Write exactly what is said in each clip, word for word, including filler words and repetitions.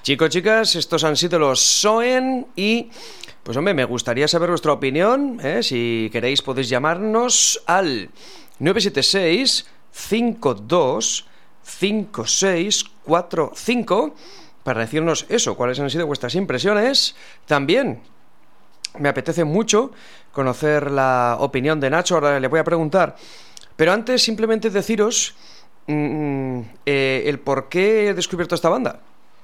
Chicos, chicas, estos han sido los Soen y... Pues hombre, me gustaría saber vuestra opinión, ¿eh? Si queréis podéis llamarnos al nueve siete seis, cinco dos, cinco seis cuatro cinco para decirnos eso, cuáles han sido vuestras impresiones. También me apetece mucho conocer la opinión de Nacho, ahora le voy a preguntar. Pero antes simplemente deciros mmm, eh, el por qué he descubierto esta banda.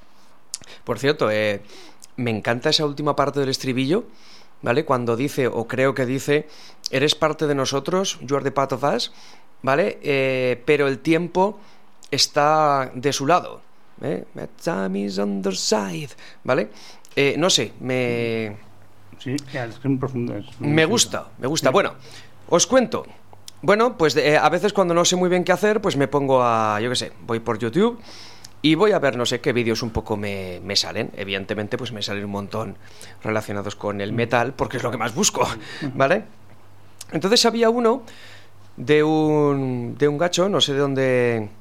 Por cierto, eh... me encanta esa última parte del estribillo, ¿vale? Cuando dice, o creo que dice, eres parte de nosotros, you are the part of us, ¿vale? Eh, pero el tiempo está de su lado, ¿eh? Time is on the side, ¿vale? Eh, no sé, me... Sí, es muy profundo. Es muy me gusta, me gusta. Sí. Bueno, os cuento. Bueno, pues eh, a veces cuando no sé muy bien qué hacer, pues me pongo a, yo qué sé, voy por YouTube... y voy a ver, no sé qué vídeos un poco me, me salen. Evidentemente, pues me salen un montón relacionados con el metal, porque es lo que más busco, ¿vale? Entonces había uno de un, de un gacho, no sé de dónde,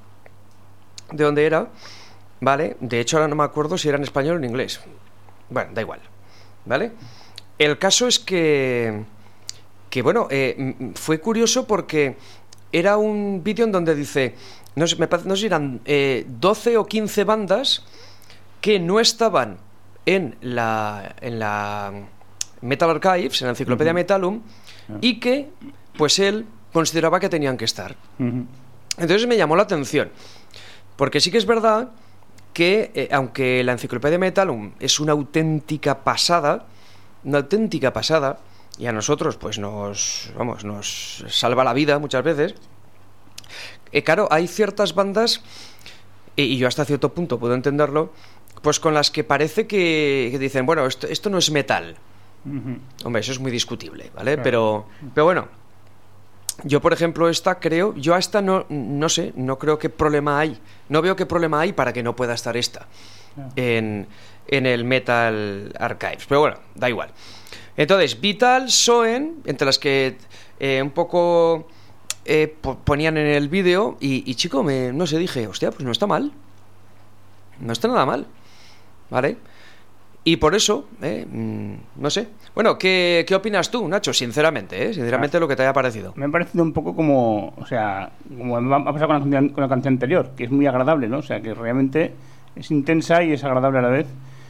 de dónde era, ¿vale? De hecho, ahora no me acuerdo si era en español o en inglés. Bueno, da igual, ¿vale? El caso es que, que bueno, eh, fue curioso porque era un vídeo en donde dice... No sé, me parece, no sé si eran eh, doce o quince bandas que no estaban en la, en la Metal Archives, en la Enciclopedia uh-huh. Metallum, uh-huh. y que, pues él consideraba que tenían que estar. Uh-huh. Entonces me llamó la atención, porque sí que es verdad que, eh, aunque la Enciclopedia Metallum es una auténtica pasada, una auténtica pasada, y a nosotros, pues nos, vamos, nos salva la vida muchas veces. Eh, claro, hay ciertas bandas, eh, y yo hasta cierto punto puedo entenderlo, pues con las que parece que, que dicen, bueno, esto, esto no es metal. Uh-huh. Hombre, eso es muy discutible, ¿vale? Claro. Pero, pero bueno, yo por ejemplo esta creo, yo a esta no, no sé, no creo qué problema hay, no veo qué problema hay para que no pueda estar esta uh-huh. en, en el Metal Archives, pero bueno, da igual. Entonces, Vital, Soen, entre las que eh, un poco... Eh, ponían en el vídeo y, y chico, me, no sé, dije, hostia, pues no está mal, no está nada mal, ¿vale? Y por eso, eh, mmm, no sé. Bueno, ¿qué, ¿qué opinas tú, Nacho? Sinceramente, ¿eh? Sinceramente, ah, lo que te haya parecido. Me ha parecido un poco como, o sea, como me ha pasado con la, canción, con la canción anterior, que es muy agradable, ¿no? O sea, que realmente es intensa y es agradable a la vez.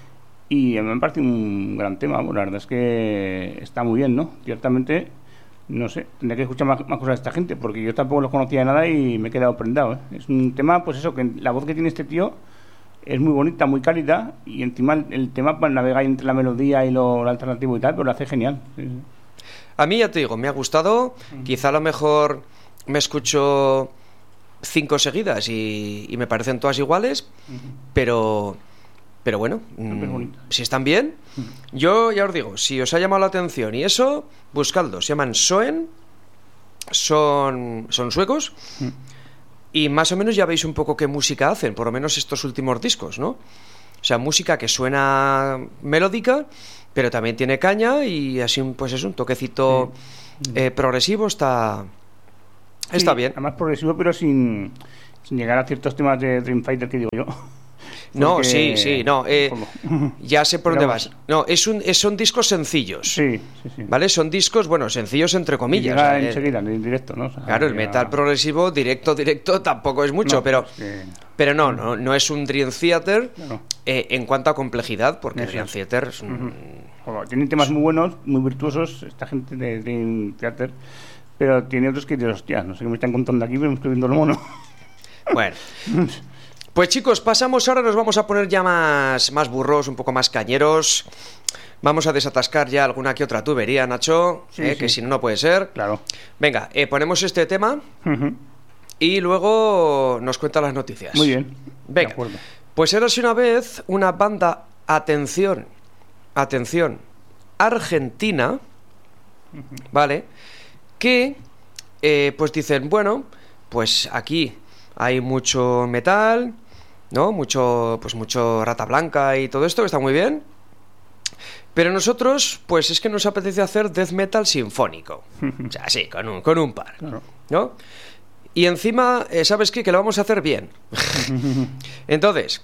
Y me ha parecido un gran tema, bueno, la verdad es que está muy bien, ¿no? Ciertamente... No sé, tendría que escuchar más, más cosas de esta gente, porque yo tampoco los conocía de nada y me he quedado prendado, ¿eh? Es un tema, pues eso, que la voz que tiene este tío es muy bonita, muy cálida, y encima el, el tema pues, navega entre la melodía y lo, lo alternativo y tal, pero lo hace genial. Sí, sí. A mí, ya te digo, me ha gustado, uh-huh. quizá a lo mejor me escucho cinco seguidas y, y me parecen todas iguales, uh-huh. pero... Pero bueno, mmm, si están bien, yo ya os digo, si os ha llamado la atención y eso, buscadlos. Se llaman Soen, son, son suecos, mm. y más o menos ya veis un poco qué música hacen, por lo menos estos últimos discos, ¿no? O sea, música que suena melódica, pero también tiene caña y así, pues es un toquecito sí. eh, progresivo, está, está sí, bien. Además progresivo, pero sin, sin llegar a ciertos temas de Dream Theater que digo yo. No, porque... sí, sí, no, eh, ya sé por dónde vas. No, es un, es, son discos sencillos. Sí, sí, sí. ¿Vale? Son discos, bueno, sencillos entre comillas. Y llega eh, enseguida, en directo, ¿no? O sea, claro, el llega... metal progresivo, directo, directo, tampoco es mucho, no, pero, que... pero no, no, no es un Dream Theater no. eh, en cuanto a complejidad, porque Eso. Dream Theater es un... uh-huh. Tienen temas muy buenos, muy virtuosos, esta gente de Dream Theater, pero tiene otros que dices, hostia, no sé qué me están contando aquí, pero me estoy viendo el mono. Bueno... Pues chicos, pasamos ahora, nos vamos a poner ya más, más burros, un poco más cañeros. Vamos a desatascar ya alguna que otra tubería, Nacho, sí, eh, sí. que si no, no puede ser. Claro. Venga, eh, ponemos este tema uh-huh. y luego nos cuentan las noticias. Muy bien. Venga, pues érase una vez una banda, atención, atención, argentina, uh-huh. ¿vale? Que, eh, pues dicen, bueno, pues aquí hay mucho metal, ¿no? Mucho, pues mucho Rata Blanca y todo esto, que está muy bien. Pero nosotros, pues es que nos apetece hacer death metal sinfónico. O sea, sí, con un, con un par, claro. ¿no? Y encima, eh, ¿sabes qué? Que lo vamos a hacer bien. Entonces,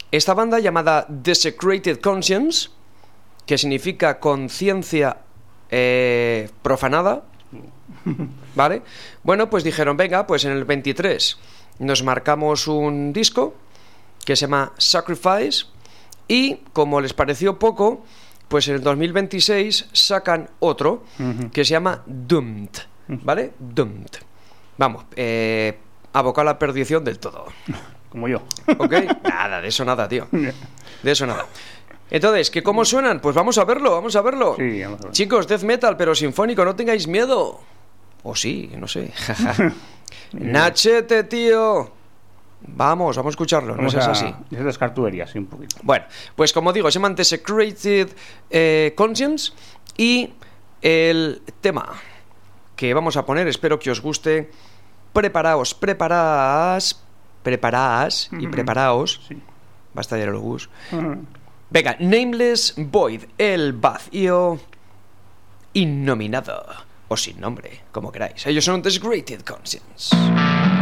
esta banda llamada Desecrated Conscience, que significa conciencia eh, profanada, ¿vale? Bueno, pues dijeron, venga, pues en el veintitrés nos marcamos un disco que se llama Sacrifice, y como les pareció poco, pues en el dos mil veintiséis sacan otro uh-huh. que se llama Doomed, ¿vale? Doomed. Vamos, eh, abocado a la perdición del todo. Como yo. ¿Ok? Nada, de eso nada, tío. De eso nada. Entonces, ¿que cómo suenan? Pues vamos a verlo, vamos a verlo. Sí, vamos a verlo. Chicos, death metal, pero sinfónico, no tengáis miedo. O sí, no sé. Nachete, tío. Vamos, vamos a escucharlo, Vamos no seas a, así. Es descartuería, sí, un poquito. Bueno, pues como digo, se llama Desecrated eh, Conscience, y el tema que vamos a poner, espero que os guste. Preparaos, preparaos, preparaos y preparaos. Sí. Va a estallar el bus. Uh-huh. Venga, Nameless Void, el vacío innominado, o sin nombre, como queráis. Ellos son Desecrated Conscience.